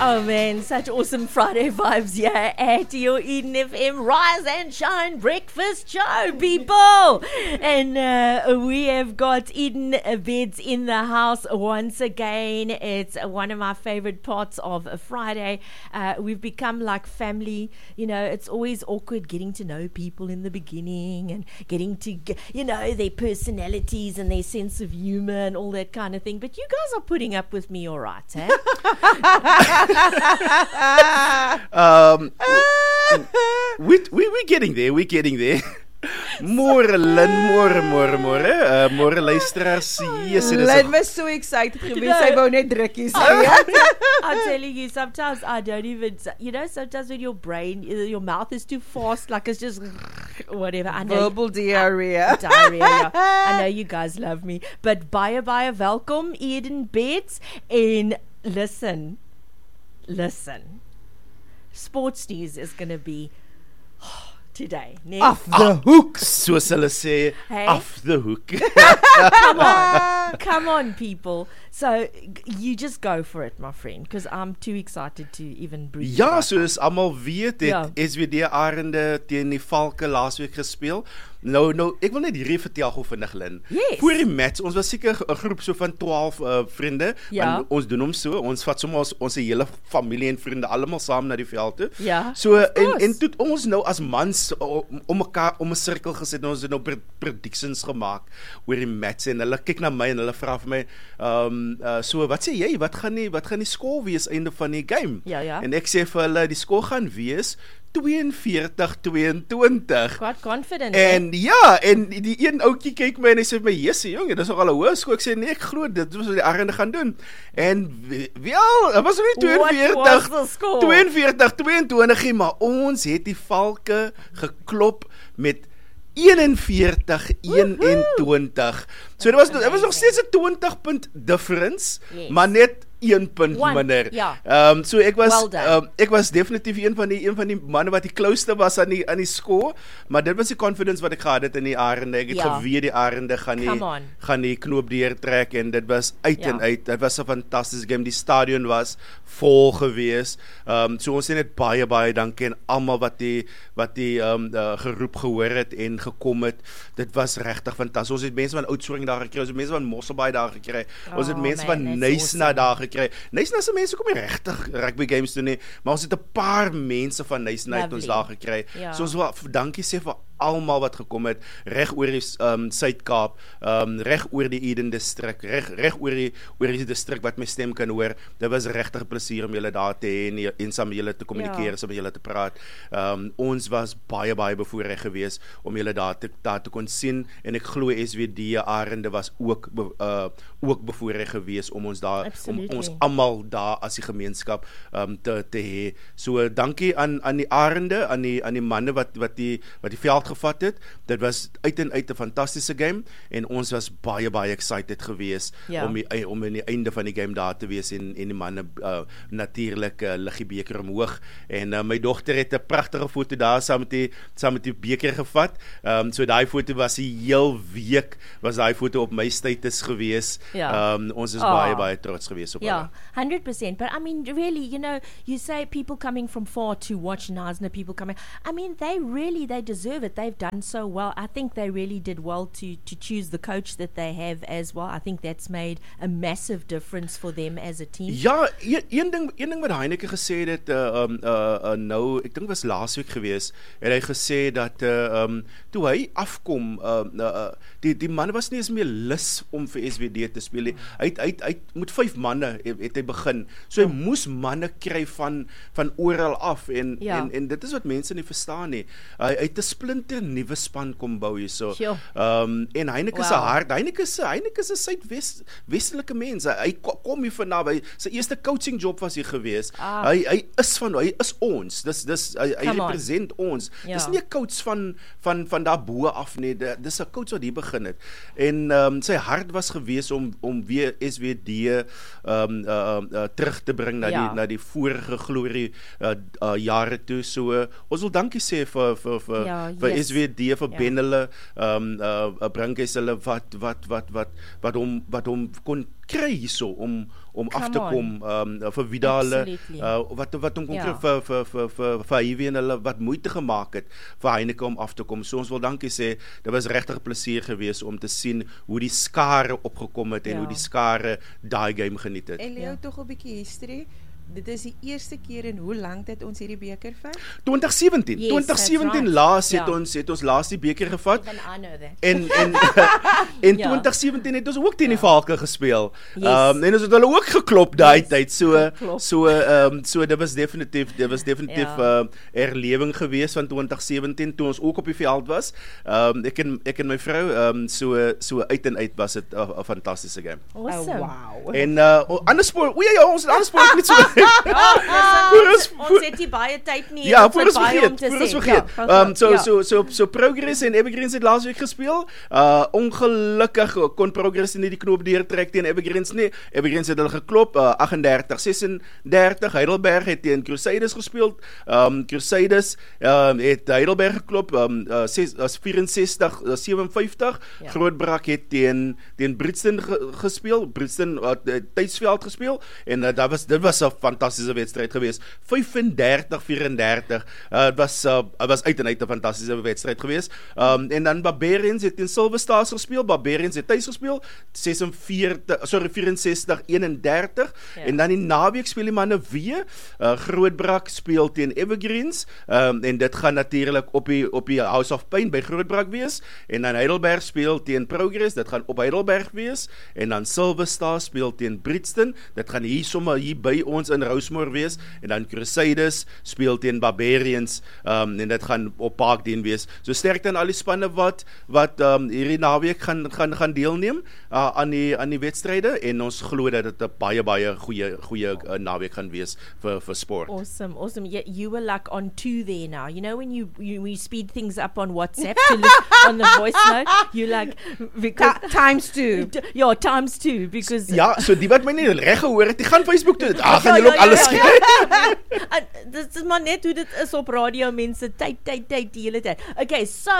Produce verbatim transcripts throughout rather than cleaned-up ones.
Oh man, such awesome Friday vibes here at your Eden F M Rise and Shine Breakfast Show, people. And uh, we have got Eden Beds in the house once again. It's one of my favorite parts of a Friday. Uh, we've become like family. You know, it's always awkward getting to know people in the beginning and getting to, get, you know, their personalities and their sense of humor and all that kind of thing. But you guys are putting up with me all right, eh? um, we we we getting there. We getting there. Môre Lynn, môre môre môre. Uh, môre luisteraars. Yes, it is. Lynn was so excited geweest. Sy wou net drukkies sê. I'm telling you, sometimes I don't even, you know, sometimes when your brain, your mouth is too fast, like it's just whatever. I know, verbal diarrhea. Uh, diarrhea. Yeah. I know you guys love me, but baie baie welkom Eden Beds. And listen, listen. Sports news is going to be today. Next. Off the hook, soos hulle sê, hey? Off the hook. Come on, come on, people. So you just go for it, my friend, because I'm too excited to even breathe. Ja, soos almal weet, het ja. S W D Arende teen die Valke laasweek gespeel. Nou, nou, ek wil net hierdie vertel gou vinnig, Lynn. Yes. Voor die match, ons was seker 'n groep so van twaalf uh, vriende. Ja. Ons doen hom so, ons vat sommer ons, ons hele familie en vriende almal saam na die veld toe. Ja. So, en, en toe ons nou as mans om, om mekaar om 'n sirkel gesit en ons het nou predictions gemaak oor die match en hulle kyk na my en hulle vra vir my, um, uh, so, wat sê jy, wat gaan die, wat gaan die skoor wees einde van die game? Ja, ja. En ek sê vir hulle, die skoor gaan wees tweeënveertig tweeëntwintig. Quite confident. En eh? ja, en die, die een ouetjie kyk my en hy sê vir my, "Jessie, jongen, dis nogal 'n hoë skoor." Ek sê, "Nee, ek glo dit, dit was wat die Arende gaan doen." En wel, dit was nie tweeënveertig tweeënveertig tweeëntwintig, maar ons het die Valke geklop met eenenveertig eenentwintig. So dit was dit was nog steeds 'n twintig punt difference, yes. Maar net een punt One, minder. Ja. Ehm um, so ek was well um, ek was definitief een van die een van die manne wat die closeste was aan die aan die score, maar dit was die confidence wat ek gehad het in die Arende. Ek het ja. geweet die Arende gaan die gaan die knoop deurtrek en dit was uit ja. en uit. Dit was 'n fantastiese game. Die stadion was vol gewees. Ehm um, so ons sê net baie baie dankie aan almal wat die wat die ehm um, uh, geroep gehoor het en gekom het. Dit was regtig fantasties. Ons het mense van Oudtshoorn daar gekry, ons het mense van Mosselbaai daar gekry. Oh, ons het mense man, van Nysna awesome. daar gekry. Nysna se mense kom nie regtig rugby games doen nie, maar ons het 'n paar mense van Nysna uit ons daar gekry. Ja. So ons wil dankie sê vir almal wat gekom het, reg oor die um, Suid-Kaap, um, reg oor die Eden distrik, reg reg oor die oor die distrik wat my stem kan hoor. Dit was regtig 'n plesier om julle daar te hê en, en saam met julle te kommunikeer, ja. saam met julle te praat. Um, ons was baie baie bevoorreg geweest om julle daar te daar te kon sien en ek glo S W D Arende was ook uh, ook bevoorreg geweest om ons daar Absolutely. om ons almal daar as die gemeenskap um, te te hê. So uh, dankie aan aan die Arende, aan die aan die manne wat wat die wat die veld gevat het. Dit was uit en uit 'n fantastiese game en ons was baie baie excited geweest ja. om die, om in die einde van die game daar te wees en en die manne uh, natuurlik uh, lig die beker omhoog en uh, my dogter het 'n pragtige foto daar saam met die saam met die beker gevat. Ehm um, so daai foto was die heel week was daai foto op my status geweest. Ehm ja. um, ons is oh. baie baie trots geweest op ja, hulle. one hundred percent. But I mean really, you know, you say people coming from far to watch Knysna, people coming. I mean they really they deserve it. They've done so well. I think they really did well to to choose the coach that they have as well. I think that's made a massive difference for them as a team. Ja, een, een ding een ding wat Heineke gesê het uh, um uh, uh nou, ek dink was laasweek gewees, het hy gesê dat uh, um toe hy afkom, uh, uh die die manne was nie eens meer lus om vir S W D te speel nie. Hy het hy het met vyf manne het, het hy begin. So hy oh. moes manne kry van van oral af en ja. en en dit is wat mense nie verstaan nie. Hy, hy het 'n splinter nuwe span kom bou hierso. Ehm um, en Heineke se wow. hart, Heineke se Heineke se suidwes westelike mense. Hy kom hier vanaf, hy sy eerste coaching job was hier gewees. Ah. Hy hy is van hy is ons. Dis dis hy, hy represent ons. Ja. Dis nie 'n coach van van van daar bo af nie. Dis 'n coach wat hier begin het. En ehm um, sy hart was gewees om om weer S W D ehm um, uh, uh, terug te bring na ja. die na die vorige glorie uh, uh, jare toe. So uh, ons wil dankie sê vir vir vir, ja, vir yes. S W D verben Ja. hulle um uh, bring hy hulle wat wat wat wat wat hom wat hom kon kry hierso om om Come af te kom um vir wie hulle Absolutely. uh, wat wat hom kon Ja. kry vir vir vir vir vir Ivy en hulle wat moeite gemaak het vir Heineke om af te kom. So ons wil dankie sê, dit was regtig 'n plesier geweest om te sien hoe die skare opgekom het en Ja. hoe die skare daai game geniet het. En Leo, Ja. tog 'n bietjie history. Dit is die eerste keer in hoe lank het ons hierdie beker veg? twintig sewentien Yes, twintig sewentien that's right. laas het Ja. ons het ons laas die beker gevat. Even I know that. En en en Ja. twintig sewentien het ons ook teen die Valke gespeel. Yes. Um en ons het hulle ook geklop daai Yes, tyd. So geklop. so um so dit was definitief dit was definitief Ja. uh, erlewing geweest van twintig sewentien toe ons ook op die veld was. Um ek en ek en my vrou um so so uit en uit was dit 'n 'n fantastiese game. Awesome. Oh, wow. En uh o- ander sport, o ja, ja, ons het ander sport net so. Ah, Voor ons- ons het nie baie tyd nie. Ja, ons voor het ons baie om vergeet, te voor sê. ons vergeet. Ja, Um, so, ja. so, so, so Progress en Evergreens het laasweek gespeel. Uh, ongelukkig kon Progress nie die knoop deurtrek teen Evergreens nie. Evergreens het hulle geklop, uh, agt en dertig sesendertig. Heidelberg het teen Crusaders gespeel. Um, Crusaders um, het Heidelberg geklop, um, uh, ses, uh, vyf en sestig sewenvyftig. Ja. Grootbrak het teen, teen Britston ge, gespeel. Britston het uh, Tuisveld gespeel. En uh, dat was, dit was 'n fantastiese wedstryd geweest. vyfendertig vierendertig. Uh, het was, uh, het was uit en uit 'n fantastiese wedstryd geweest. Um, en dan Barbarians het teen Silver Stars gespeel. Barbarians het tuis gespeel. sesenveertig, sorry, vierensestig eenendertig. Ja. En dan die naweek speel die manne weer. Uh, Grootbrak speel teen Evergreens. Um, en dit gaan natuurlik op die op die House of Pain by Grootbrak wees. En dan Heidelberg speel teen Progress. Dit gaan op Heidelberg wees. En dan Silver Stars speel teen Britston. Dit gaan hier sommer hier by ons in Rosemore wees. En dan Crusaders speel teen Barbarians. Um, en dit gaan op Parkdene wees. So sterkte aan al die spanne wat wat um, hierdie naweek gaan gaan gaan deelneem uh, aan die aan die wedstryde en ons glo dat dit 'n baie baie goeie goeie uh, naweek gaan wees vir vir sport. Awesome, awesome. Yeah, you were like on two there now. You know when you you, you speed things up on WhatsApp to look on the voice note, you like because Ta times two. D- ja, times two because Ja, so die wat my nie reg gehoor het, die gaan Facebook toe. Ag, gaan Ja, julle ook ja, alles ja, kry. En dit is maar net hoe dit is op radio, mense. Tyd, tyd, tyd die hele tyd. Okay, so,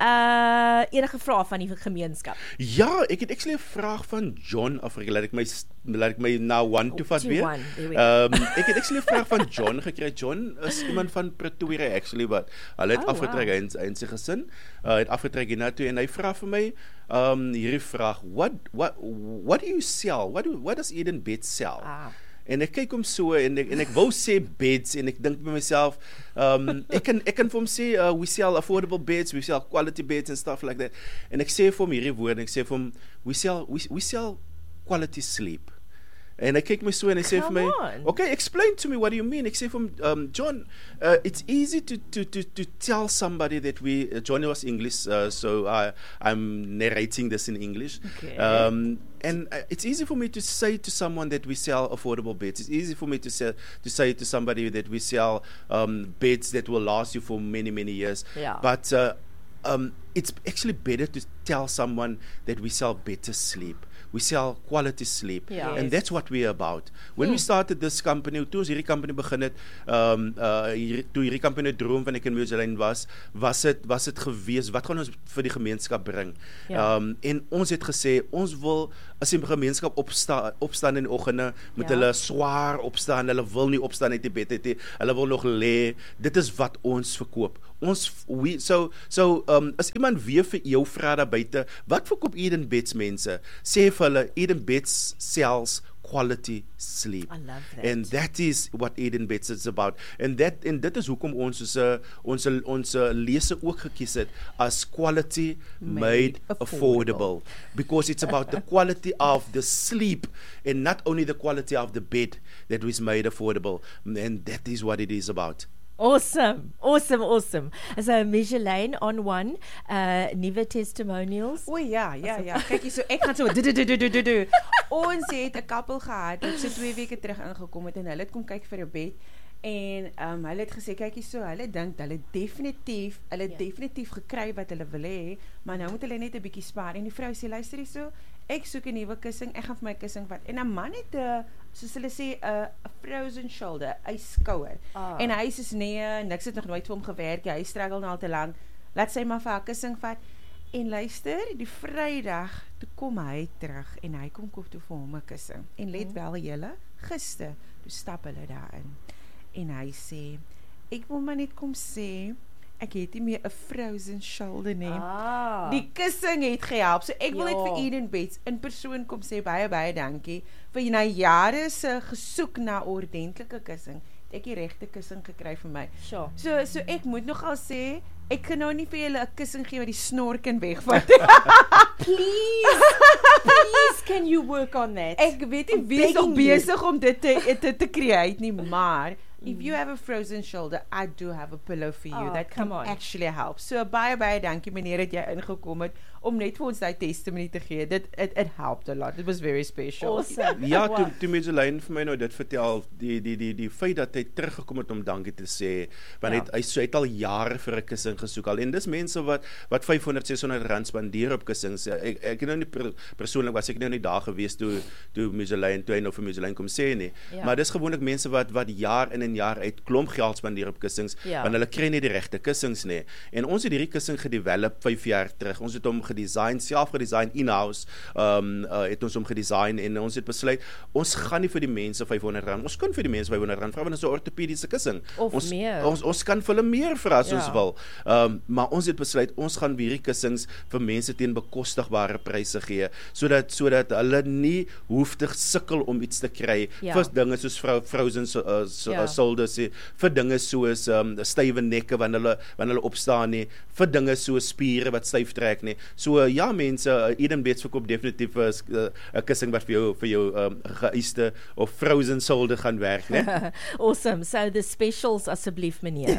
uh enige vrae van die gemeenskap? Ja, ek het actually 'n vraag van John Afrika. Laat ek my laat ek my nou one to vat to weer. one, there we go. Ehm um, ek het actually 'n vraag van John gekry. John is iemand van Pretoria actually wat hulle het Oh, afgetrek wow. in in sy gesin. Uh, het afgetrek hiernatoe en hy vra vir my ehm um, hierdie vraag: What what what do you sell? What do what does Eden Bed sell? Ah. En ek kyk hom so en ek en ek wou sê beds en ek dink by myself, um ek kan ek kan vir hom sê uh, we sell affordable beds, we sell quality beds and stuff like that. En ek sê vir hom hierdie woorde, ek sê vir hom we sell we, we sell quality sleep. En hy kyk my so en hy sê vir Come my, on. okay, explain to me what do you mean? Ek sê vir hom, um, John, uh, it's easy to to to to tell somebody that we uh, Johnny was English, uh, so I I'm narrating this in English. Okay. Um, and uh, it's easy for me to say to someone that we sell affordable beds. It's easy for me to say to say to somebody that we sell um, beds that will last you for many many years. Yeah. But uh, um, it's actually better to tell someone that we sell better sleep. We sell quality sleep. Yeah. And Yes. that's what we're about. When Hmm. we started this company, toe ons hierdie company begin het, um, uh, hier, toe hierdie company droom van ek in Museline was, was dit was dit gewees, wat gaan ons vir die gemeenskap bring? Ja. Um, en ons het gesê, ons wil, as die gemeenskap opsta, opstaan in die oggende, moet Ja. hulle swaar opstaan, hulle wil nie opstaan uit die bed uit nie, hulle wil nog lê, dit is wat ons verkoop. Ons, we, so, so um, as iemand weer vir jou vra daar buite, wat verkoop Eden Beds mense? Sê vir hulle, Eden Beds sells quality sleep. I love that. And that is what Eden Beds is about. And that en dit is hoekom ons ons ons ons lese ook gekies het as quality made, made affordable. affordable because it's about the quality of the sleep and not only the quality of the bed that is made affordable. And that is what it is about. Awesome, awesome, awesome. So Micheline on one, uh, nuwe testimonials. O ja, ja, ja. Kyk hier so, ek gaan so du du du du du du. Ons het 'n koppel gehad wat so twee weke terug ingekom het en hulle het kom kyk vir 'n bed en um, hulle het gesê kyk hier so, hulle dink hulle definitief, hulle het Ja. definitief gekry wat hulle wil hê, maar nou moet hulle net 'n bietjie spaar en die vrou sê luister hier so, ek soek 'n nuwe kussing, ek gaan vir my kussing vat. En 'n man het 'n soos hulle sê 'n frozen shoulder, 'n skouer. Ah. En hy sê nee, niks het nog nooit vir hom gewerk. Hy struggle nou al te lank. laat sy maar vir haar kussing vat, en luister, die Vrydag, toe kom hy terug, en hy kom koop toe vir hom 'n kussing, en let wel julle, gister, toe stap hulle daarin, en hy sê, ek wil maar net kom sê, ek het nie meer 'n frozen shoulder nie. Ah. Die kussing het gehelp. So ek wil net Ja. vir Eden Bets in persoon kom sê baie baie dankie vir na jare se gesoek na 'n ordentlike kussing. Het ek die regte kussing gekry vir my. Sure. So so ek moet nogal sê ek kan nou nie vir julle 'n kussing gee wat die snor kan wegvat. Please, please, can you work on that? Ek weet nie wie is nog besig om dit te te, te create nie, maar if you have a frozen shoulder, I do have a pillow for you Oh, that can come on. actually help. So baie baie dankie meneer dat jy ingekom het om net vir ons daai testimony te gee. Dit it, it helped a lot. It was very special. Awesome. Ja, Wow. toe toe Meselyn vir my nou dit vertel, die die die die feit dat hy teruggekom het om dankie te sê, want Ja. het, hy so het al jare vir 'n kussing gesoek al, en dis mense wat wat vyfhonderd seshonderd rand spandeer op kussings. Ek ek het nou nie per, persoonlik was ek nou nie daar gewees toe toe Meselyn toe hy nou vir Meselyn kom sê nie. Ja. Maar dis gewoonlik mense wat wat jaar in en jaar uit klomp geld spandeer op kussings, Ja. want hulle kry nie die regte kussings nie. En ons het hierdie kussing gedevelop vyf jaar terug. Ons het hom gedesign, self gedesign in-house, um, uh, het ons hom gedesign, en ons het besluit, ons gaan nie vir die mense vyfhonderd rand, ons kan vir die mense vyfhonderd rand vra, want dit is 'n ortopediese kussing. Of ons, meer. Ons, ons kan vir hulle meer vra as Ja. ons wil. Um, maar ons het besluit, ons gaan hierdie kussings vir mense teen bekostigbare pryse gee, sodat sodat hulle nie hoef te sukkel om iets te kry, Ja. vir dinge soos vrou frozen so, uh, so, Ja. uh, shoulders, vir dinge soos um, stywe nekke wanneer hulle wanneer hulle opstaan nie, vir dinge soos spiere wat styf trek nie. So uh, ja mense, uh, Eden Bets verkoop definitief 'n uh, kussing wat vir jou vir jou um, geëiste of frozen shoulder gaan werk, né? Awesome. So the specials asseblief meneer.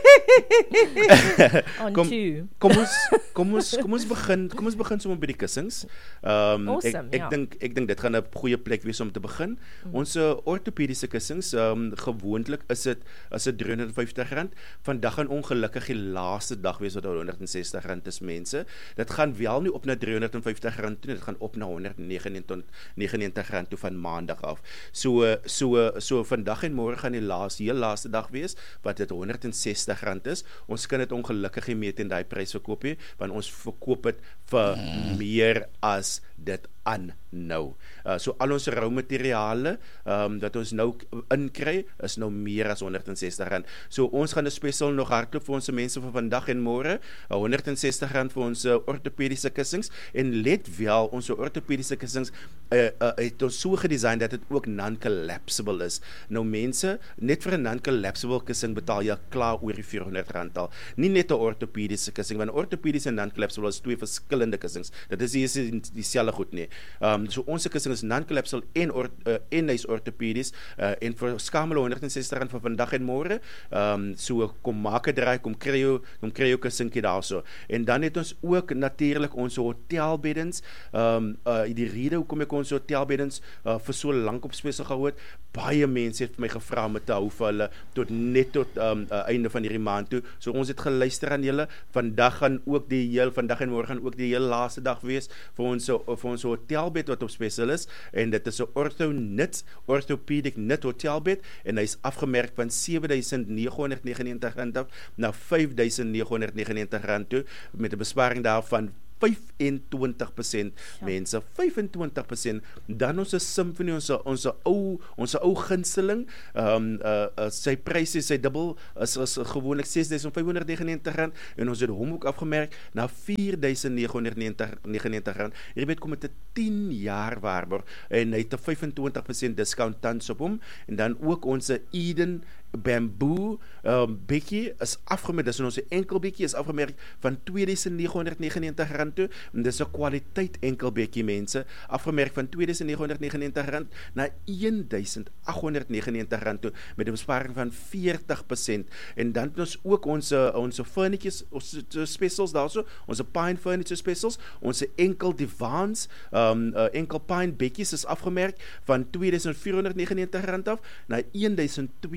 On Kom- two. Kom ons kom ons kom ons begin kom ons begin sommer by die kussings. Um, Awesome, ek ek ja. dink ek dink dit gaan 'n goeie plek wees om te begin. Mm. Ons uh, ortopediese kussings, um, gewoonlik is dit is dit driehonderd vyftig rand. Vandag gaan ongelukkig die laaste dag wees wat honderd sestig rand is mense. Dit gaan wel nie op na driehonderd vyftig rand toe, dit gaan op na honderd negenennegentig rand toe van maandag af. So so so vandag en môre gaan die laaste heel laaste dag wees wat dit honderd sestig rand is. Ons kan dit ongelukkig nie meer teen daai prys verkoop nie, want ons verkoop dit vir meer as dit aan nou. Uh, so al ons rou materiale um, dat ons nou inkry is nou meer as honderd sestig rand. So ons gaan 'n special nog hardloop vir ons mense vir vandag en môre, uh, honderd sestig rand vir ons uh, ortopediese kussings, en let wel, ons ortopediese kussings uh, uh, het ons so gedesign dat dit ook non-collapsible is. Nou mense, net vir 'n non-collapsible kussing betaal jy klaar oor die vierhonderd rand al. Nie net 'n ortopediese kussing, want ortopediese en non-collapsible is twee verskillende kussings. Dit is nie dieselfde goed nie. Um, so ons kussing is non-collapsible en, or, uh, en hy's ortopedies, uh, en vir skamele honderd sestig rand vir vandag en môre. Um, so kom maak 'n draai, kom kry jou kom kry jou kussingkie daarso. En dan het ons ook natuurlik ons hotelbeddens. Um, uh, die rede hoekom ek ons hotelbeddens uh, vir so lank op spesiaal gehou het, baie mense het vir my gevra om te hou vir hulle tot net tot um, uh, einde van hierdie maand toe. So ons het geluister aan julle. Vandag gaan ook die heel vandag en môre gaan ook die heel laaste dag wees vir ons vir ons hotelbed wat op spesiaal is, en dit is 'n ortho knit orthopedic knit hotelbed, en hy's afgemerk van sewe duisend negenhonderd negenennegentig rand af na vyf duisend negenhonderd negenennegentig rand toe, met 'n besparing daarvan vyfentwintig persent mense, vyfentwintig persent. Dan ons Symphony, ons ons ou ons ou gunsteling, um, uh, uh, sy prys is sy dubbel is, is gewoonlik ses duisend vyfhonderd negenennegentig rand, en ons het hom ook afgemerk na vier duisend negenhonderd negenennegentig rand. Hierdie kom met 'n tien jaar waarborg, en hy het 'n vyfentwintig persent discount tans op hom. En dan ook ons Eden bamboo um, bekkie is afgemerk, dis ons enkel bekkie is afgemerk van twee duisend negenhonderd negenennegentig rand toe, en dis 'n kwaliteit enkel bekkie mense, afgemerk van twee duisend negenhonderd negenennegentig rand na een duisend agthonderd negenennegentig rand toe, met 'n besparing van veertig persent. En dan het ons ook ons ons furnitures, ons specials daarso, ons pine furniture specials, ons enkel divans, um, uh, enkel pine bekkies is afgemerk van twee duisend vierhonderd negenennegentig rand af na een duisend tweehonderd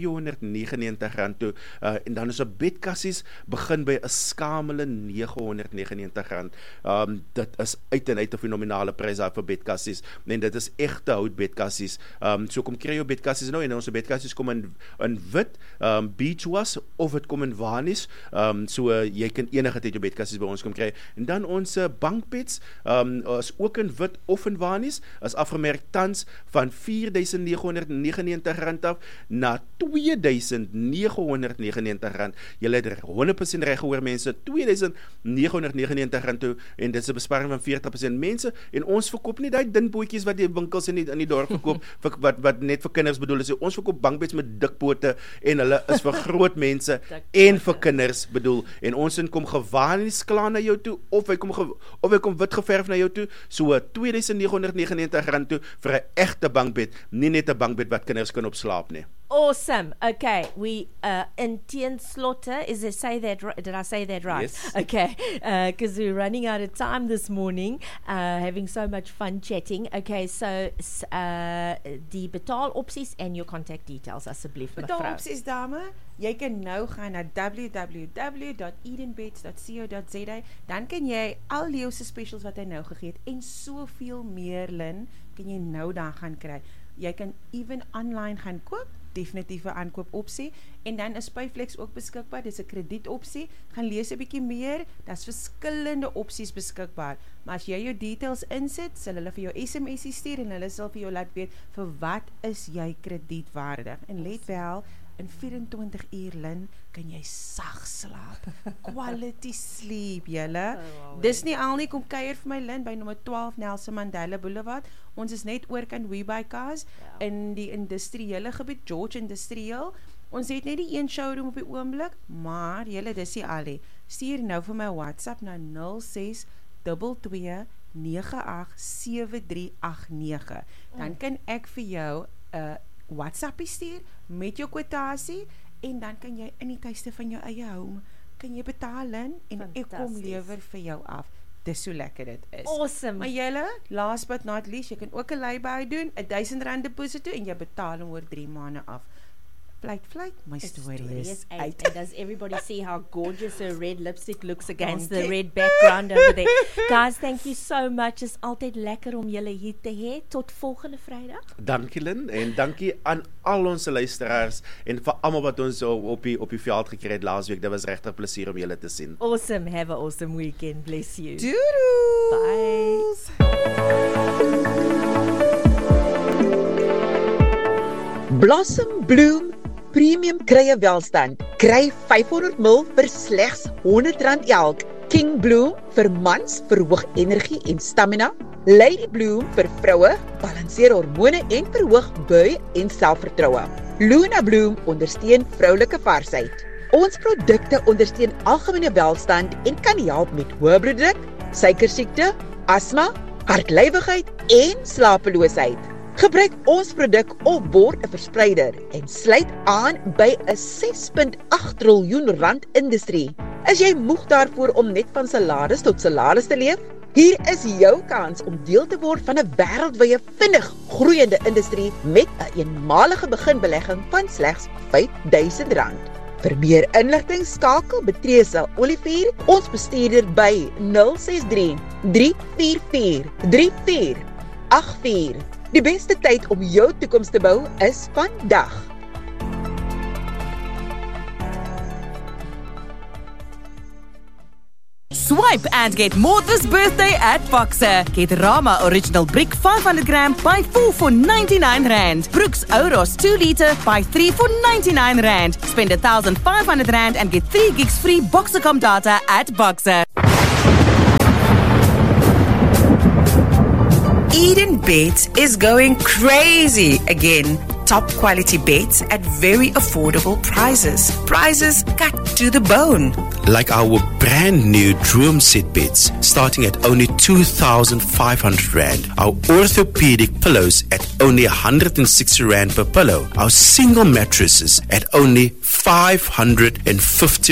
nege en negentig rand toe, uh, en dan is 'n bedkassies begin by 'n skamele nege honderd nege en negentig rand. Um, dit is uit en uit 'n fenominale prys daar vir bedkassies, en dit is egte hout bedkassies. Um, so kom kry jou bedkassies nou, en ons bedkassies kom in, in wit, um, beach was, of het kom in varnish, um, so uh, jy kan enige tyd jou bedkassies by ons kom kry. En dan ons uh, bankbeds, um, is ook in wit of in varnish, is afgemerk tans van vier duisend nege honderd nege en negentig rand af na twee duisend nege honderd nege en negentig rand. Julle het honderd persent reg gehoor mense, twee duisend nege honderd nege en negentig rand toe, en dit is 'n besparing van veertig persent mense, en ons verkoop nie daai dun bootjies wat die winkels in die, in die dorp verkoop, vir, wat, wat net vir kinders bedoel is. Ons verkoop bankbeds met dik pote, en hulle is vir groot mense en vir kinders bedoel, en ons in kom gevarnish klaar na jou toe, of hy kom, ge, of hy kom wit geverf na jou toe, so twee duisend nege honderd nege en negentig rand toe, vir 'n egte bankbed, nie net 'n bankbed wat kinders kan op slaap nie. Awesome. Okay, we uh in Tien Slaughter, is it say that right? Did I say that right? Yes. Okay, because uh, we're running out of time this morning, uh having so much fun chatting. Okay, so uh die betaalopsies en your contact details asseblief, mevrou. Betaalopsies, dame, jy kan nou gaan na w w w dot edenbeds dot co dot za, dan kan jy al Leo se specials wat hy nou gegee het en soveel meer, Lynn, kan jy nou daar gaan kry. Jy kan even online gaan koop, definitief 'n aankoopopsie, en dan is Payflex ook beskikbaar, dis 'n kredietopsie. Gaan lees 'n bietjie meer, daar's verskillende opsies beskikbaar. Maar as jy jou details insit, sal hulle vir jou S M S stuur en hulle sal vir jou laat weet vir wat is jy kredietwaardig. En let wel, in vyf en twintig uur, Lynn, kan jy sag slaap. Quality sleep, julle. Oh, wow, dis nie al nie, kom kuier vir my, Lynn, by nommer twaalf Nelson Mandela Boulevard. Ons is net oor kan WeBuyCars, yeah, in die industriële gebied, George Industrieel. Ons het net die een showroom op die oomblik, maar julle, dis nie al nie. Stuur nou vir my WhatsApp na nul ses twee twee nege agt sewe drie agt nege. Dan kan ek vir jou 'n uh, WhatsAppie stuur met jou kwotasie, en dan kan jy in die tuiste van jou eie home, kan jy betaal in, en ek kom lewer vir jou af. Dis so lekker dit is. Awesome. Maar julle, last but not least, jy kan ook 'n lay-by doen, 'n duisend rand deposit toe, en jy betaal hom oor drie maande af. Fluit, fluit, my story, story is out. And does everybody see how gorgeous her red lipstick looks against the red background over there? Guys, thank you so much. Is altyd lekker om julle hier te hê. Tot volgende Vrydag. Dankie, Lynn, en dankie aan al ons luisteraars, en vir almal wat ons op die, op die veld gekry het laasweek. Dit was regtig plesier om julle te sien. Awesome. Have an awesome weekend. Bless you. Doodoo. Bye. Blossom Bloom Premium krye welstand. Kry vyf honderd mililiter vir slegs honderd rand elk. King Bloom vir mans verhoog energie en stamina. Lady Bloom vir vroue balanseer hormone en verhoog bui en selfvertroue. Luna Bloom ondersteun vroulike varsheid. Ons produkte ondersteun algemene welstand en kan help met hoë bloeddruk, suikersiekte, asma, hartlywigheid en slapeloosheid. Gebruik ons produk of word 'n verspreider en sluit aan by 'n ses komma agt triljoen rand industrie. Is jy moeg daarvoor om net van salaris tot salaris te leef? Hier is jou kans om deel te word van 'n wêreldwye vinnig groeiende industrie met 'n eenmalige beginbelegging van slegs vyf duisend rand. Vir meer inligting skakel Betresa Olivier, ons bestuurder by nul ses drie drie vier vier drie vier agt vier. Die beste tyd om jou toekoms te bou is vandag. Swipe and get more this birthday at Boxer. Get Rama Original Brick five hundred gram buy four for ninety-nine rand. Brooks Oros two liter buy three for ninety-nine rand. Spend one thousand five hundred rand and get three gigs free Boxercom data at Boxer. Eden Beds is going crazy again. Top quality beds at very affordable prices. Prices cut to the bone. Like our brand new Droom Set beds starting at only two thousand five hundred rand. Our orthopedic pillows at only one hundred sixty rand per pillow. Our single mattresses at only five hundred fifty